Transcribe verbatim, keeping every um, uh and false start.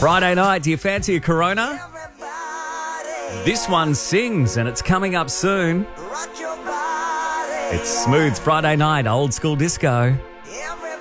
Friday night, do you fancy a Corona? This one sings and it's coming up soon. It's Smooth Friday night, old school disco.